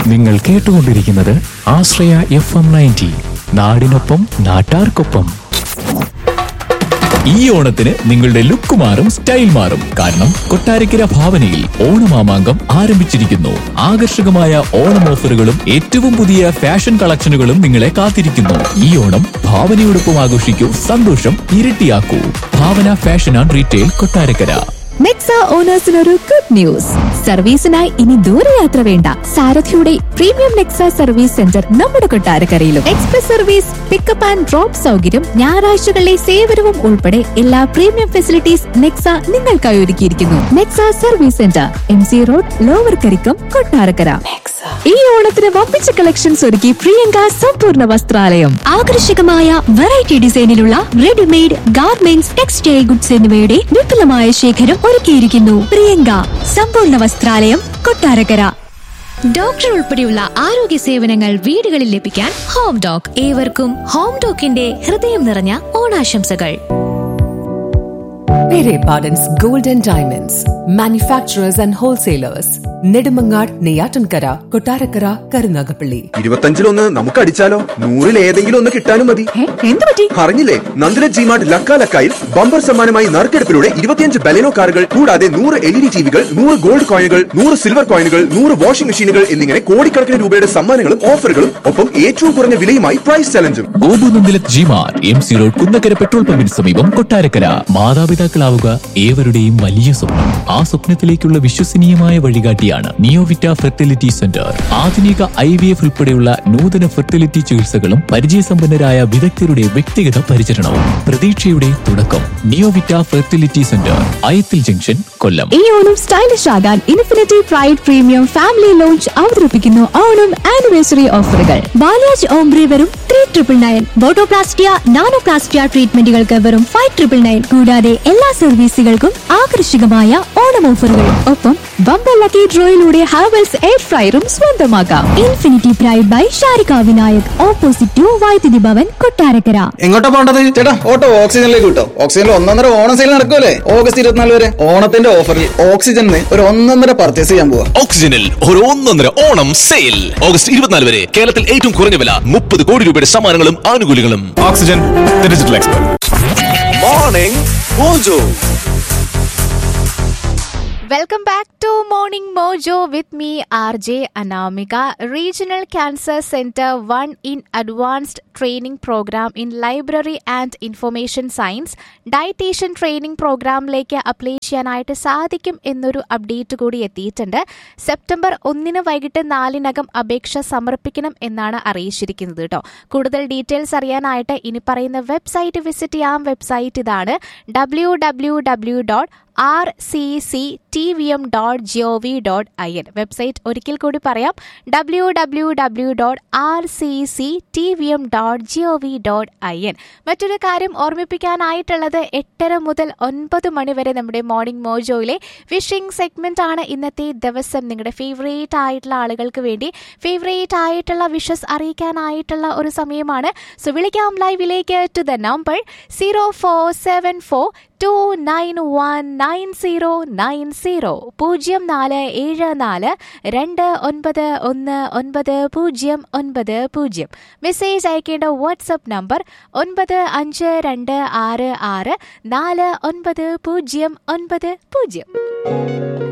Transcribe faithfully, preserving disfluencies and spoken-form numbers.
നിങ്ങൾ കേട്ടുകൊണ്ടിരിക്കുന്നത് ആശ്രയ F M ninety. നാടിനൊപ്പം നാട്ടാർക്കൊപ്പം. ഈ ഓണത്തിന് നിങ്ങളുടെ ലുക്ക് മാറും, സ്റ്റൈൽ മാറും. കാരണം കൊട്ടാരക്കര ഭാവനയിൽ ഓണമാമാങ്കം ആരംഭിച്ചിരിക്കുന്നു. ആകർഷകമായ ഓണം ഓഫറുകളും ഏറ്റവും പുതിയ ഫാഷൻ കളക്ഷനുകളും നിങ്ങളെ കാത്തിരിക്കുന്നു. ഈ ഓണം ഭാവനയോടൊപ്പം ആഘോഷിക്കൂ, സന്തോഷം ഇരട്ടിയാക്കൂ. ഭാവന fashion and retail, Kottarakkara. Nexa ഓണേഴ്സിനൊരു good news. സർവീസിനായി ഇനി ദൂരയാത്ര വേണ്ട. സാരഥിയുടെ പ്രീമിയം നെക്സ സർവീസ് സെന്റർ നമ്മുടെ കൊട്ടാരക്കരയിലും. Express service, pickup and drop സൗകര്യം, ഞായറാഴ്ചകളിലെ സേവനവും ഉൾപ്പെടെ എല്ലാ പ്രീമിയം ഫെസിലിറ്റീസ് നെക്സ നിങ്ങൾക്കായി ഒരുക്കിയിരിക്കുന്നു. Nexa service centre, M C road, lower Karikkam, Kottarakkara. ഈ ഓണത്തിന് വമ്പിച്ച കളക്ഷൻസ് ഒരുക്കി പ്രിയങ്ക സമ്പൂർണ്ണ വസ്ത്രാലയം. ആകർഷകമായ variety ഡിസൈനിലുള്ള readymade garments, textile goods എന്നിവയുടെ വിപുലമായ ശേഖരം ഒരുക്കിയിരിക്കുന്നു. പ്രിയങ്ക സമ്പൂർണ്ണ വസ്ത്രാലയം, കൊട്ടാരക്കര. ഡോക്ടർ ഉൾപ്പെടെയുള്ള ആരോഗ്യ സേവനങ്ങൾ വീടുകളിൽ ലഭിക്കാൻ ഹോം ഡോക്. ഏവർക്കും ഹോം ഡോക്കിന്റെ ഹൃദയം നിറഞ്ഞ ഓണാശംസകൾ. Pere Pardon's Gold and Diamonds, manufacturers and wholesalers. Nedumangad, Neyyattinkara, Kottarakkara, Karunagappally. ഇരുപത്തഞ്ചിലൊന്ന് നമുക്ക് അടിച്ചാലോ? നൂറിൽ ഏതെങ്കിലും ഒന്ന് കിട്ടാനും മതി. എന്ത് പറ്റി? അറിഞ്ഞില്ലേ? നന്ദില ജിമാർട്ട് ലക്ക ലക്കായിൽ ബമ്പർ സമ്മാനമായി നറുക്കെടുപ്പിലൂടെ ഇരുപത്തിയഞ്ച് ബലെനോ കാറുകൾ കൂടാതെ നൂറ് എൽ ഇ ഡി ടിവികൾ, നൂറ് ഗോൾഡ് കോയിനുകൾ, നൂറ് സിൽവർ കോയിനുകൾ, നൂറ് വാഷിംഗ് മെഷീനുകൾ എന്നിങ്ങനെ കോടിക്കണക്കിന് രൂപയുടെ സമ്മാനങ്ങളും ഓഫറുകളും ഒപ്പം ഏറ്റവും കുറഞ്ഞ വിലയുമായി price ചലഞ്ചും. Gopu Nandila G-Mart, M C road, Kunnakkara petrol പമ്പിന് സമീപം, കൊട്ടാരക്കര. മാതാപിതാക്കളാവുക ഏവരുടെയും വലിയ സ്വപ്നം. ആ സ്വപ്നത്തിലേക്കുള്ള വിശ്വസനീയമായ വഴികാട്ടിയാണ് നിയോവിറ്റ ഫെർട്ടിലിറ്റി സെന്റർ. ആധുനിക ഐ വി എഫ് ഉൾപ്പെടെയുള്ള നൂതന ഫെർട്ടിലിറ്റി ചികിത്സകളും പരിചയസമ്പന്നരായ വിദഗ്ധരുടെ വ്യക്തിഗത പരിചരണവും പ്രതീക്ഷയുടെ തുടക്കം. നിയോവിറ്റ ഫെർട്ടിലിറ്റി സെന്റർ, അയത്തിൽ ജംഗ്ഷൻ, കൊല്ലം. ഈ ഓണം സ്റ്റൈലിഷ് ആകാൻ infinity pride premium family launch അവതരിപ്പിക്കുന്നു ഓണം ആനിവേഴ്സറി ഓഫറുകൾ. ബാലാജ് ഓംബ്രി വെറും three triple nine, botoplastia, nanoplastia ട്രീറ്റ്മെന്റുകൾക്ക് വെറും ഫൈവ് ട്രിപ്പിൾ നയൻ. കൂടാതെ എല്ലാ സർവീസുകൾക്കും ആകർഷകമായ ഓണം ഓഫറുകൾ. ഒപ്പം ബമ്പർ ലക്കി ഡ്രോയിലൂടെ ഹാവൽസ് എയർ ഫ്രയറും സ്വന്തമാക്കാം. Infinity pride by Sharika Vinayak, opposite to വൈദ്യുതി ഭവൻ, കൊട്ടാരക്കര. എങ്ങോട്ടാ പോണ്ടത് ചേട്ടാ? ഓട്ടോ ഓക്സിജനിലേക്ക് കിട്ടോ. ഓക്സിജനിൽ ഒന്നൊന്നര ഓണം സെയിൽ നടക്കുമല്ലേ ഓഗസ്റ്റ് ഇരുപത്തിനാല് വരെ. ഓണത്തിന്റെ ഓഫറിൽ ഓക്സിജനിൽ ഒരു ഒന്നൊന്നര പർച്ചേസ് ചെയ്യാൻ പോവാ. ഓക്സിജനിൽ ഒരു ഒന്നൊന്നര ഓണം സെയിൽ ഓഗസ്റ്റ് ഇരുപത്തിനാല് വരെ. കേരളത്തിൽ ഏറ്റവും കുറഞ്ഞ വില, മുപ്പത് കോടി രൂപയുടെ സമ്മാനങ്ങളും ആനുകൂല്യങ്ങളും. Oxygen, digital expert. Morning mojo. Welcome back to Morning Mojo with me R J Anamika. Regional Cancer Center one in Advanced Training Program in Library and Information Science Dietitian Training പ്രോഗ്രാമിലേക്ക് അപ്ലൈ ചെയ്യാനായിട്ട് സാധിക്കും എന്നൊരു update കൂടി എത്തിയിട്ടുണ്ട്. September ഒന്നിന് വൈകിട്ട് നാലിനകം അപേക്ഷ സമർപ്പിക്കണം എന്നാണ് അറിയിച്ചിരിക്കുന്നത് കേട്ടോ. കൂടുതൽ ഡീറ്റെയിൽസ് അറിയാനായിട്ട് ഇനി പറയുന്ന വെബ്സൈറ്റ് വിസിറ്റ് ചെയ്യാം. വെബ്സൈറ്റ് ഇതാണ് W W W dot R C C T V M dot G O V dot I N. Website ഒരിക്കൽ കൂടി പറയാം, W W W dot R C C T V M dot G O V dot I N. മറ്റൊരു കാര്യം ഓർമ്മിപ്പിക്കാനായിട്ടുള്ളത്, എട്ടര മുതൽ ഒൻപത് മണി വരെ നമ്മുടെ മോർണിംഗ് മോജോയിലെ വിഷിംഗ് സെഗ്മെന്റ് ആണ്. ഇന്നത്തെ ദിവസം നിങ്ങളുടെ ഫേവറേറ്റ് ആയിട്ടുള്ള ആളുകൾക്ക് വേണ്ടി ഫേവറേറ്റ് ആയിട്ടുള്ള വിഷസ് അറിയിക്കാനായിട്ടുള്ള ഒരു സമയമാണ്. സോ വിളിക്കാം ലൈവിലേക്ക് to the number zero four seven four to nine one nine zero nine zero. പൂജ്യം നാല് ഏഴ് നാല് രണ്ട് ഒൻപത് ഒന്ന് ഒൻപത് പൂജ്യം ഒൻപത് പൂജ്യം. മെസ്സേജ് അയക്കേണ്ട വാട്സ്ആപ്പ് നമ്പർ ഒൻപത് അഞ്ച് രണ്ട് ആറ് ആറ് നാല് ഒൻപത് പൂജ്യം ഒൻപത് പൂജ്യം.